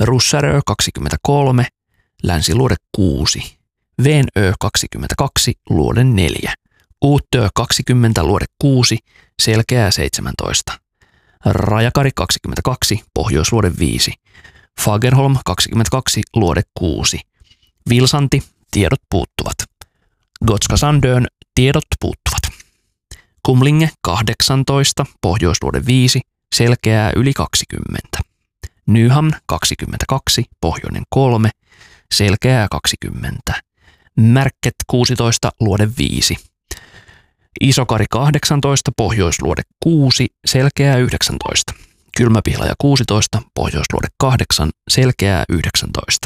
Russärö 23, länsiluode 6, Venö 22, luode 4, Uutö 20, luode 6, selkeää 17, Rajakari 22, pohjoisluode 5, Fagerholm 22, luode 6, Vilsanti, tiedot puuttuvat, Gotska Sandön, tiedot puuttuvat, Kumlinge 18, pohjoisluode 5, selkeää yli 20, Nyhamn 22, pohjoinen 3, selkeää 20, Märket 16, luode 5, Isokari 18, pohjoisluode 6, selkeää 19, Kylmäpihlaja 16, pohjoisluode 8, selkeää 19,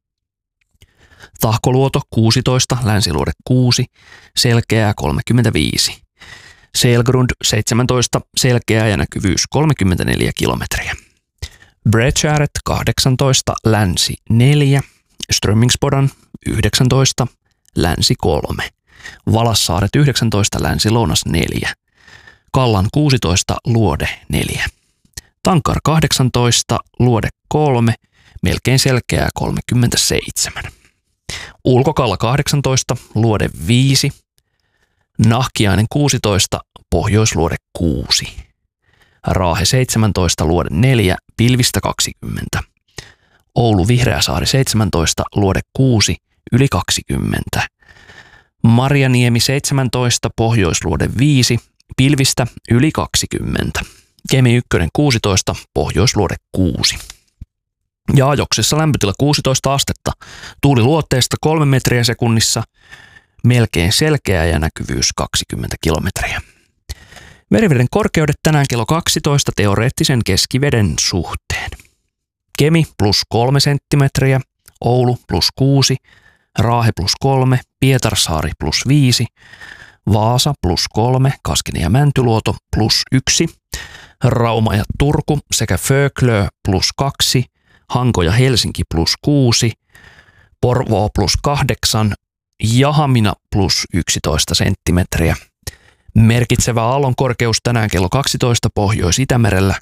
Tahkoluoto 16, länsiluode 6, selkeää 35, Selgrund 17, selkeää ja näkyvyys 34 kilometriä. Bredgäret 18, länsi 4, Strömmingsbodan 19, länsi 3, Valassaaret 19, länsi-lounas 4, Kallan 16, luode 4, Tankar 18, luode 3, melkein selkeää 37, Ulkokalla 18, luode 5, Nahkiainen 16, pohjoisluode 6, Raahe 17, luode 4, pilvistä 20, Oulu Vihreäsaari 17, luode 6, yli 20, Marjaniemi 17, pohjoisluode 5, pilvistä yli 20, Kemi 1 16, pohjoisluode 6. Jaajoksessa lämpötila 16 astetta, tuuli luoteesta 3 metriä sekunnissa, melkein selkeä ja näkyvyys 20 kilometriä. Meriveden korkeudet tänään kello 12 teoreettisen keskiveden suhteen. Kemi plus 3 senttimetriä, Oulu plus 6, Raahe plus 3, Pietarsaari plus 5, Vaasa plus 3, Kaskinen ja Mäntyluoto plus 1, Rauma ja Turku sekä Föglö plus 2, Hanko ja Helsinki plus 6, Porvoo plus 8 ja Hamina plus 11 senttimetriä. Merkitsevä aallon korkeus tänään kello 12 Pohjois-Itämerellä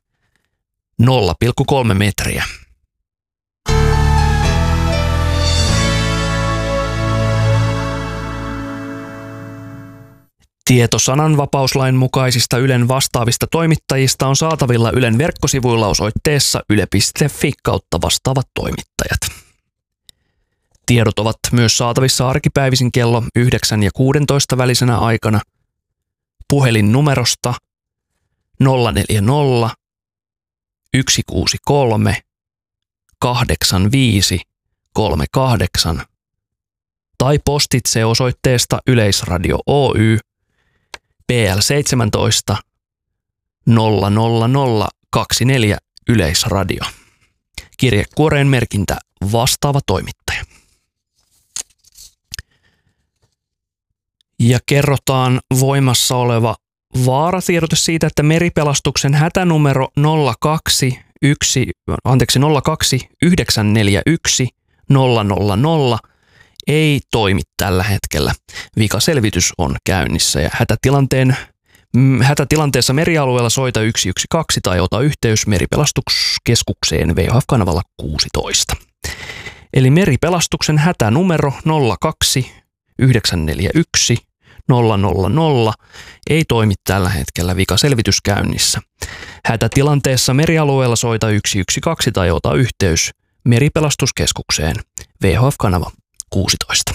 0,3 metriä. Tieto sananvapauslain mukaisista Ylen vastaavista toimittajista on saatavilla Ylen verkkosivuilla osoitteessa yle.fi/vastaavat toimittajat. Tiedot ovat myös saatavissa arkipäivisin kello 9 ja 16 välisenä aikana puhelinnumerosta 040 163 8538 tai postitse osoitteesta Yleisradio Oy PL 17 00024 Yleisradio. Kirjekuoreen merkintä vastaava toimittaja. Ja kerrotaan voimassa oleva vaaratiedote siitä, että meripelastuksen hätänumero 02941 000 ei toimi tällä hetkellä. Vikaselvitys on käynnissä ja hätätilanteessa merialueella soita 112 tai ota yhteys meripelastuskeskukseen VHF-kanavalla 16. Eli meripelastuksen hätänumero 02941 000 ei toimi tällä hetkellä, vikaselvitys käynnissä. Hätätilanteessa merialueella soita 112 tai ota yhteys meripelastuskeskukseen VHF-kanava 16.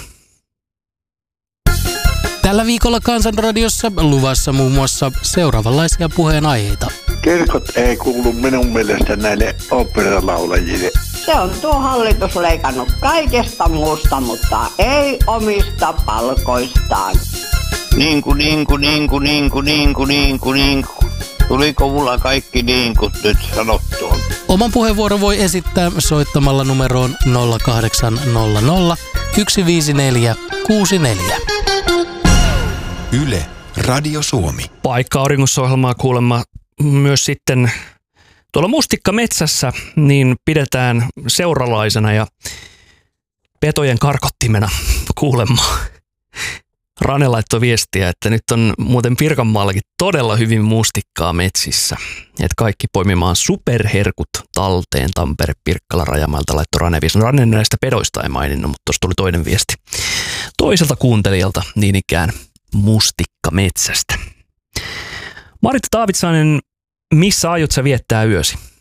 Tällä viikolla Kansanradiossa luvassa muun muassa seuraavanlaisia puheenaiheita. Kirkot ei kuulu minun mielestä näille oopperalaulajille. Se on tuo hallitus leikannut kaikesta muusta, mutta ei omista palkoistaan. Niinku. Tuliko mulla kaikki niinkut nyt sanottua? Oman puheenvuoron voi esittää soittamalla numeroon 0800 154 64. Yle, Radio Suomi. Paikka auringossa-ohjelmaa kuulemma myös sitten tuolla Mustikkametsässä niin pidetään seuralaisena ja petojen karkottimena kuulemma. Rane laittoi viestiä, että nyt on muuten Pirkanmaallakin todella hyvin mustikkaa metsissä. Että kaikki poimimaan superherkut talteen. Tampere, Pirkkala, Rajamäeltä laittoi Ranevies. Ranne näistä pedoista ei maininnut, mutta tuossa tuli toinen viesti. Toiselta kuuntelijalta niin ikään mustikkametsästä. Maritta Taavitsainen, missä aiot sä viettää yösi?